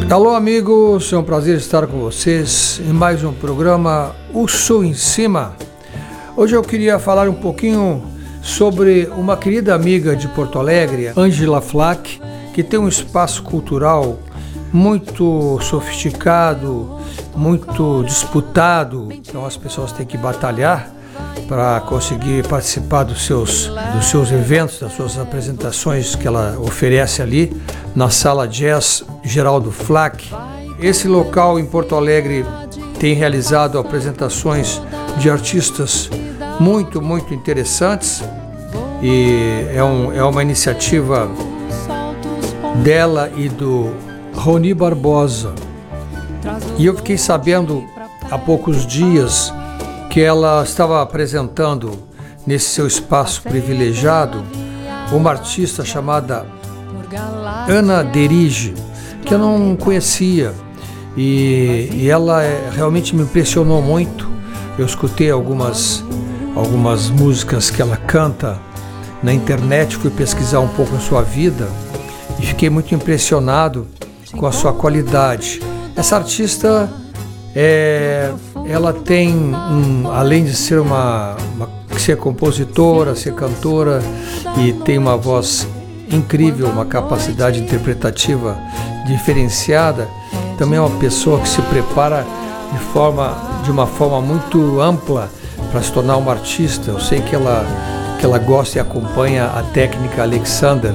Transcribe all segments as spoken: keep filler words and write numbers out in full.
Alô amigos, é um prazer estar com vocês em mais um programa O Sul em Cima. Hoje eu queria falar um pouquinho sobre uma querida amiga de Porto Alegre, Angela Flack, que tem um espaço cultural muito sofisticado, muito disputado, então as pessoas têm que batalhar para conseguir participar dos seus, dos seus eventos, das suas apresentações que ela oferece ali na Sala Jazz Geraldo Flack. Esse local em Porto Alegre tem realizado apresentações de artistas muito, muito interessantes e é, um, é uma iniciativa dela e do Rony Barbosa. E eu fiquei sabendo há poucos dias que ela estava apresentando nesse seu espaço privilegiado uma artista chamada Ana Derige, que eu não conhecia, e, e ela é, realmente me impressionou muito. Eu escutei algumas, algumas músicas que ela canta na internet, fui pesquisar um pouco a sua vida e fiquei muito impressionado com a sua qualidade. Essa artista é, ela tem, um, além de ser uma, uma ser compositora, ser cantora e tem uma voz incrível, uma capacidade interpretativa diferenciada, também é uma pessoa que se prepara de, forma, de uma forma muito ampla para se tornar uma artista. Eu sei que ela, que ela gosta e acompanha a técnica Alexander,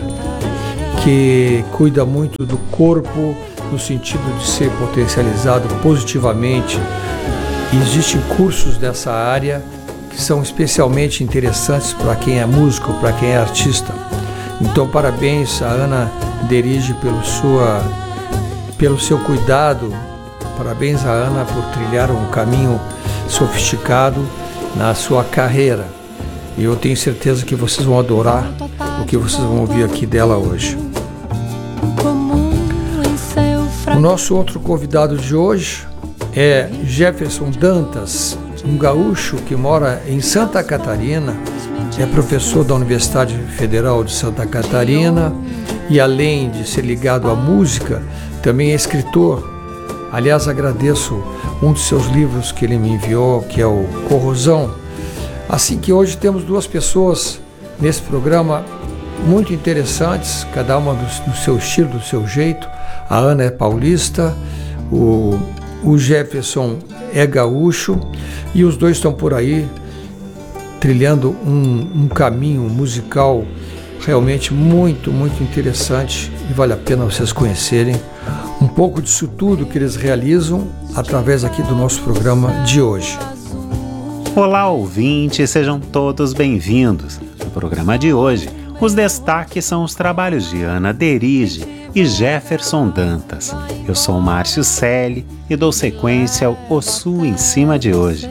que cuida muito do corpo no sentido de ser potencializado positivamente. E existem cursos dessa área que são especialmente interessantes para quem é músico, para quem é artista. Então, parabéns a Ana Derige pelo, sua, pelo seu cuidado, parabéns a Ana por trilhar um caminho sofisticado na sua carreira. E eu tenho certeza que vocês vão adorar o que vocês vão ouvir aqui dela hoje. O nosso outro convidado de hoje é Jefferson Dantas, um gaúcho que mora em Santa Catarina, é professor da Universidade Federal de Santa Catarina e, além de ser ligado à música, também é escritor. Aliás, agradeço um dos seus livros que ele me enviou, que é o Corrosão. Assim que hoje temos duas pessoas nesse programa muito interessantes, cada uma do, do seu estilo, do seu jeito. A Ana é paulista, o, o Jefferson é gaúcho e os dois estão por aí trilhando um, um caminho musical realmente muito, muito interessante e vale a pena vocês conhecerem um pouco disso tudo que eles realizam através aqui do nosso programa de hoje. Olá, ouvintes, sejam todos bem-vindos. No programa de hoje, os destaques são os trabalhos de Ana Derige e Jefferson Dantas. Eu sou o Márcio Selle e dou sequência ao O Sul em Cima de hoje.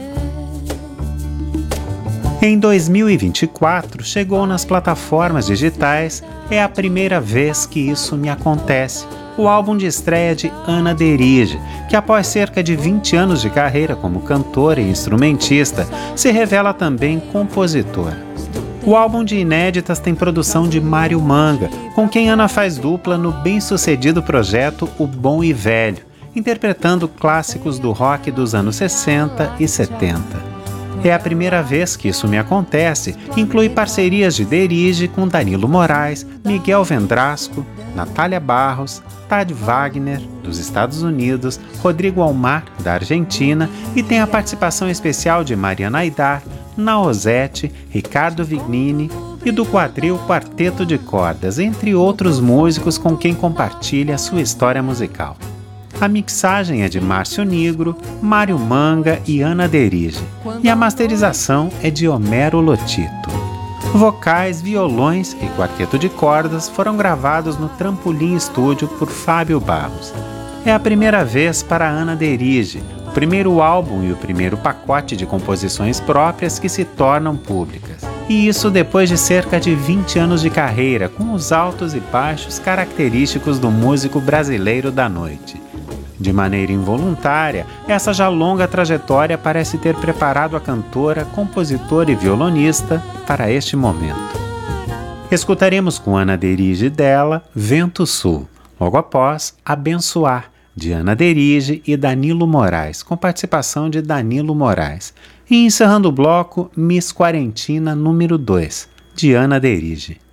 Em dois mil e vinte e quatro, chegou nas plataformas digitais É a Primeira Vez Que Isso Me Acontece, o álbum de estreia de Ana Derige, que após cerca de vinte anos de carreira como cantora e instrumentista, se revela também compositora. O álbum de inéditas tem produção de Mário Manga, com quem Ana faz dupla no bem-sucedido projeto O Bom e Velho, interpretando clássicos do rock dos anos sessenta e setenta. É a Primeira Vez Que Isso Me Acontece inclui parcerias de Derige com Danilo Moraes, Miguel Vendrasco, Natália Barros, Tad Wagner, dos Estados Unidos, Rodrigo Almar, da Argentina, e tem a participação especial de Mariana Aidar, Naozete, Ricardo Vignini e do quadril Quarteto de Cordas, entre outros músicos com quem compartilha sua história musical. A mixagem é de Márcio Nigro, Mário Manga e Ana Derige, e a masterização é de Homero Lotito. Vocais, violões e quarteto de cordas foram gravados no Trampolim Estúdio por Fábio Barros. É a primeira vez para Ana Derige, o primeiro álbum e o primeiro pacote de composições próprias que se tornam públicas. E isso depois de cerca de vinte anos de carreira, com os altos e baixos característicos do músico brasileiro da noite. De maneira involuntária, essa já longa trajetória parece ter preparado a cantora, compositora e violonista para este momento. Escutaremos com Ana Derige dela Vento Sul, logo após Abençoar, de Ana Derige e Danilo Moraes, com participação de Danilo Moraes. E encerrando o bloco, Miss Quarentina número dois, de Ana Derige.